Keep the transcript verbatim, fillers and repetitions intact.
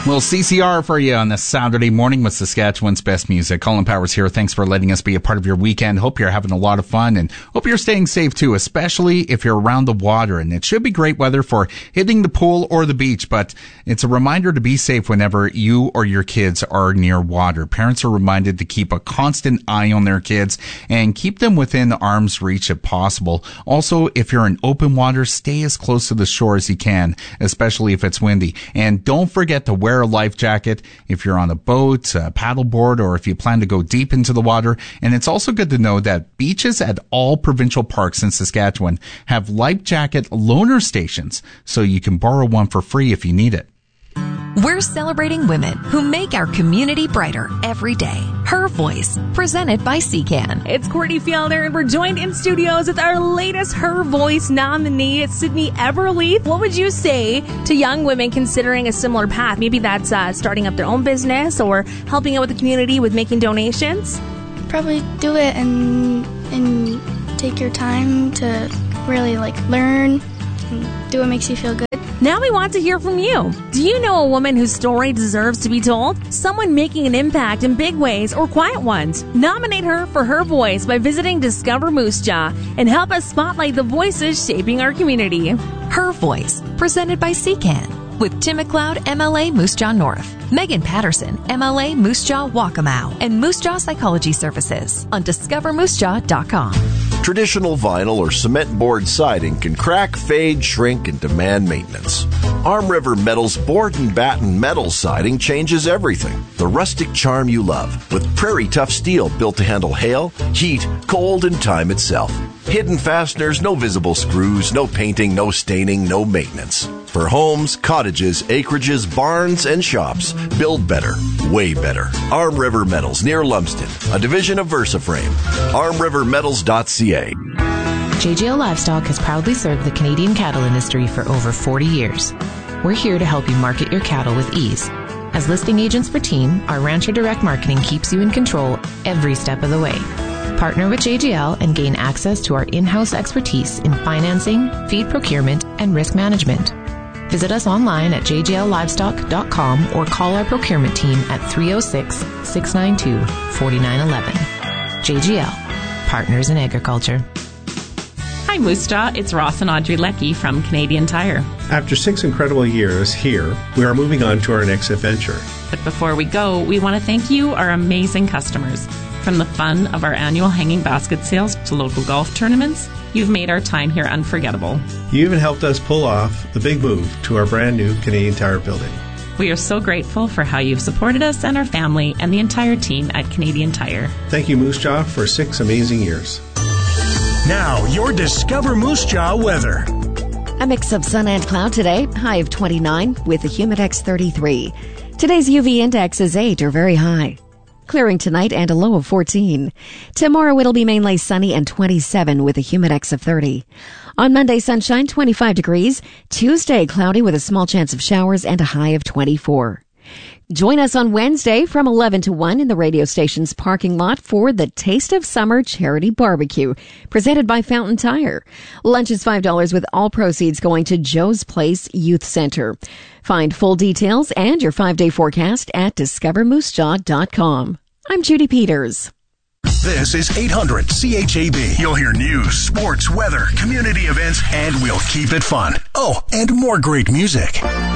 Well, C C R for you on this Saturday morning with Saskatchewan's best music. Colin Powers here. Thanks for letting us be a part of your weekend. Hope you're having a lot of fun and hope you're staying safe too, especially if you're around the water. And it should be great weather for hitting the pool or the beach, but it's a reminder to be safe whenever you or your kids are near water. Parents are reminded to keep a constant eye on their kids and keep them within arm's reach if possible. Also, if you're in open water, stay as close to the shore as you can, especially if it's windy. And don't forget to wear a life jacket if you're on a boat, a paddleboard, or if you plan to go deep into the water. And it's also good to know that beaches at all provincial parks in Saskatchewan have life jacket loaner stations, so you can borrow one for free if you need it. We're celebrating women who make our community brighter every day. Her Voice, presented by C C A N. It's Courtney Fielder, and we're joined in studios with our latest Her Voice nominee, Sydney Everleaf. What would you say to young women considering a similar path? Maybe that's uh, starting up their own business or helping out with the community with making donations? Probably do it and and take your time to really like learn and do what makes you feel good. Now we want to hear from you. Do you know a woman whose story deserves to be told? Someone making an impact in big ways or quiet ones? Nominate her for Her Voice by visiting Discover Moose Jaw and help us spotlight the voices shaping our community. Her Voice, presented by C C A N, with Tim McLeod, M L A Moose Jaw North, Megan Patterson, M L A Moose Jaw Waccamaw, and Moose Jaw Psychology Services on discover moose jaw dot com. Traditional vinyl or cement board siding can crack, fade, shrink, and demand maintenance. Arm River Metal's board and batten metal siding changes everything. The rustic charm you love, with Prairie Tough steel built to handle hail, heat, cold, and time itself. Hidden fasteners, no visible screws, no painting, no staining, no maintenance. For homes, cottages, acreages, barns, and shops, build better, way better. Arm River Metals near Lumsden, a division of VersaFrame. arm river metals dot c a. J J L Livestock has proudly served the Canadian cattle industry for over forty years. We're here to help you market your cattle with ease. As listing agents for Team, our Rancher Direct Marketing keeps you in control every step of the way. Partner with J J L and gain access to our in-house expertise in financing, feed procurement, and risk management. Visit us online at j j l livestock dot com or call our procurement team at three oh six, six nine two, four nine one one. J J L, Partners in Agriculture. Hi Moose Jaw, it's Ross and Audrey Leckie from Canadian Tire. After six incredible years here, we are moving on to our next adventure. But before we go, we want to thank you, our amazing customers. From the fun of our annual hanging basket sales to local golf tournaments, you've made our time here unforgettable. You even helped us pull off the big move to our brand new Canadian Tire building. We are so grateful for how you've supported us and our family and the entire team at Canadian Tire. Thank you, Moose Jaw, for six amazing years. Now, your Discover Moose Jaw weather. A mix of sun and cloud today, high of twenty-nine with a humidex thirty-three. Today's U V index is eight or very high. Clearing tonight and a low of fourteen. Tomorrow it'll be mainly sunny and twenty-seven with a humidex of thirty. On Monday, sunshine, twenty-five degrees. Tuesday, cloudy with a small chance of showers and a high of twenty-four. Join us on Wednesday from eleven to one in the radio station's parking lot for the Taste of Summer Charity Barbecue, presented by Fountain Tire. Lunch is five dollars with all proceeds going to Joe's Place Youth Center. Find full details and your five-day forecast at discover moose jaw dot com. I'm Judy Peters. This is eight hundred C H A B. You'll hear news, sports, weather, community events, and we'll keep it fun. Oh, and more great music.